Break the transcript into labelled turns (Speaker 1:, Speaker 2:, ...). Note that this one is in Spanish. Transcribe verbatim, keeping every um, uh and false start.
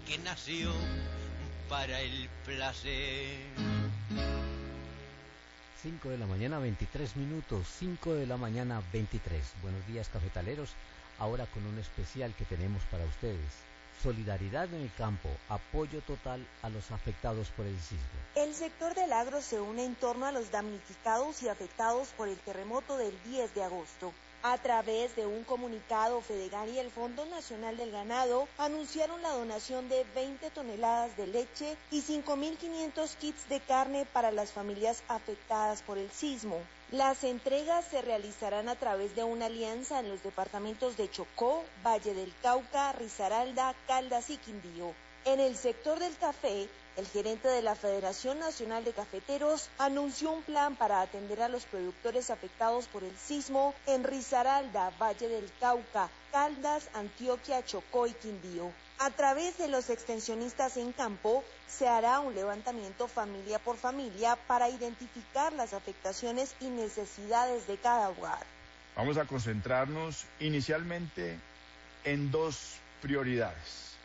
Speaker 1: que nació para el placer.
Speaker 2: cinco de la mañana, veintitrés minutos, cinco de la mañana, veintitrés. Buenos días, cafetaleros. Ahora con un especial que tenemos para ustedes. Solidaridad en el campo, apoyo total a los afectados por el sismo.
Speaker 3: El sector del agro se une en torno a los damnificados y afectados por el terremoto del diez de agosto. A través de un comunicado, Fedegan y el Fondo Nacional del Ganado anunciaron la donación de veinte toneladas de leche y cinco mil quinientos kits de carne para las familias afectadas por el sismo. Las entregas se realizarán a través de una alianza en los departamentos de Chocó, Valle del Cauca, Risaralda, Caldas y Quindío. En el sector del café, el gerente de la Federación Nacional de Cafeteros anunció un plan para atender a los productores afectados por el sismo en Risaralda, Valle del Cauca, Caldas, Antioquia, Chocó y Quindío. A través de los extensionistas en campo, se hará un levantamiento familia por familia para identificar las afectaciones y necesidades de cada hogar.
Speaker 4: Vamos a concentrarnos inicialmente en dos prioridades.